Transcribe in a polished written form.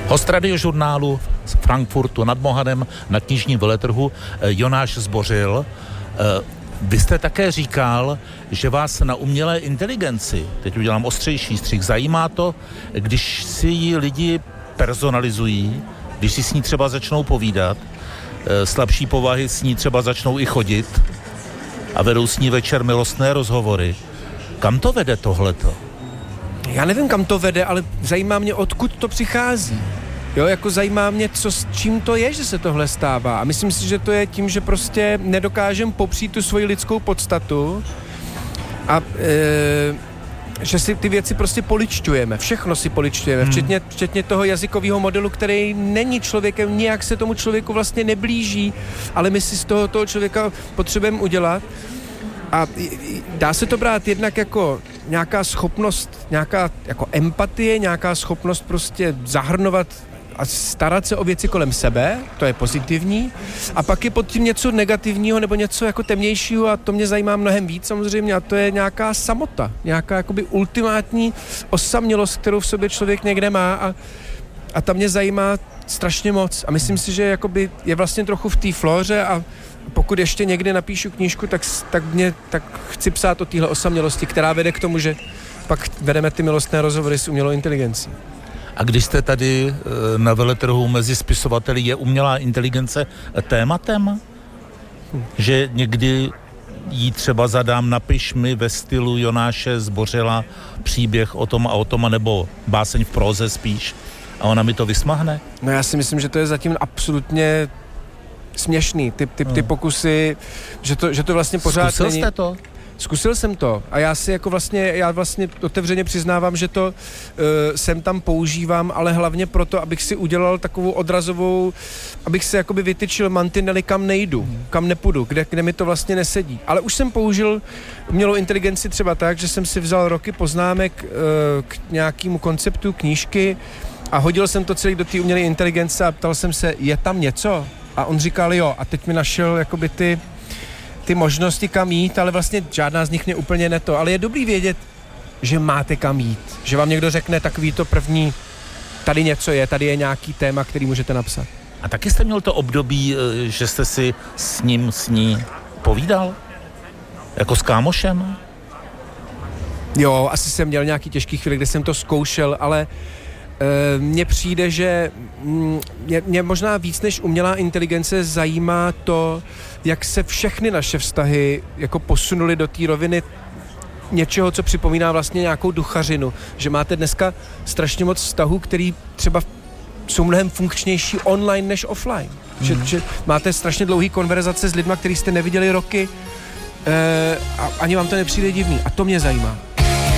Host Radiožurnálu z Frankfurtu nad Mohanem na knižním veletrhu Jonáš Zbořil. Vy jste také říkal, že vás na umělé inteligenci, teď udělám ostřejší střih, zajímá to, když si ji lidi personalizují, když si s ní třeba začnou povídat, slabší povahy s ní třeba začnou i chodit a vedou s ní večer milostné rozhovory. Kam to vede tohleto? Já nevím, kam to vede, ale zajímá mě, odkud to přichází. Jo, jako zajímá mě, s čím to je, že se tohle stává. A myslím si, že to je tím, že prostě nedokážem popřít tu svoji lidskou podstatu a že si ty věci prostě poličťujeme. Všechno si poličťujeme, včetně toho jazykového modelu, který není člověkem, nějak se tomu člověku vlastně neblíží, ale my si z toho člověka potřebujeme udělat. A dá se to brát jednak jako nějaká schopnost, nějaká jako empatie, nějaká schopnost prostě zahrnovat a starat se o věci kolem sebe, to je pozitivní. A pak je pod tím něco negativního nebo něco jako temnějšího a to mě zajímá mnohem víc samozřejmě a to je nějaká samota, nějaká jakoby ultimátní osamělost, kterou v sobě člověk někde má a ta mě zajímá strašně moc. A myslím si, že jakoby je vlastně trochu v té flóře a pokud ještě někdy napíšu knížku, tak chci psát o téhle osamělosti, která vede k tomu, že pak vedeme ty milostné rozhovory s umělou inteligencí. A když jste tady na veletrhu mezi spisovateli, je umělá inteligence tématem? Že někdy jí třeba zadám, napiš mi ve stylu Jonáše Zbořila příběh o tom, nebo báseň v próze spíš, a ona mi to vysmahne? No já si myslím, že to je zatím absolutně směšný, ty pokusy, že to vlastně pořád Zkusil jste to? Zkusil jsem to a já vlastně otevřeně přiznávám, že to sem tam používám, ale hlavně proto, abych si udělal takovou odrazovou, abych si jakoby vytyčil mantinely, kam nejdu, kam nepůjdu, kde mi to vlastně nesedí. Ale už jsem použil umělou inteligenci třeba tak, že jsem si vzal roky poznámek k nějakému konceptu knížky a hodil jsem to celý do té umělé inteligence a ptal jsem se, je tam něco? A on říkal jo a teď mi našel jakoby ty možnosti kam jít, ale vlastně žádná z nich mě úplně neto. Ale je dobrý vědět, že máte kam jít. Že vám někdo řekne takový to první, tady něco je, tady je nějaký téma, který můžete napsat. A taky jste měl to období, že jste si s ní povídal? Jako s kámošem? Jo, asi jsem měl nějaký těžký chvíli, kde jsem to zkoušel, ale mně přijde, že mě možná víc než umělá inteligence zajímá to, jak se všechny naše vztahy jako posunuly do té roviny něčeho, co připomíná vlastně nějakou duchařinu. Že máte dneska strašně moc vztahů, který třeba jsou mnohem funkčnější online než offline. Že máte strašně dlouhý konverzace s lidma, který jste neviděli roky a ani vám to nepřijde divný. A to mě zajímá.